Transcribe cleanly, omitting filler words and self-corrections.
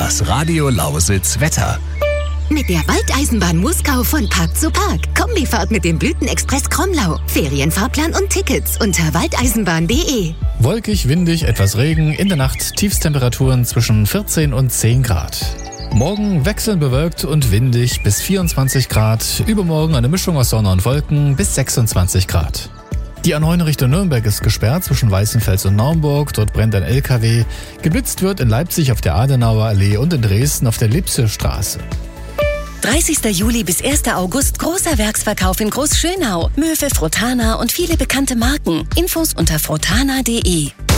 Das Radio Lausitz Wetter. Mit der Waldeisenbahn Muskau von Park zu Park. Kombifahrt mit dem Blütenexpress Kromlau. Ferienfahrplan und Tickets unter waldeisenbahn.de. Wolkig, windig, etwas Regen, in der Nacht Tiefstemperaturen zwischen 14 und 10 Grad. Morgen wechselnd bewölkt und windig bis 24 Grad. Übermorgen eine Mischung aus Sonne und Wolken bis 26 Grad. Die A9 Richtung Nürnberg ist gesperrt zwischen Weißenfels und Naumburg. Dort brennt ein LKW. Geblitzt wird in Leipzig auf der Adenauer Allee und in Dresden auf der Lipsisstraße. 30. Juli bis 1. August großer Werksverkauf in Großschönau. Möwe, Frotana und viele bekannte Marken. Infos unter frotana.de.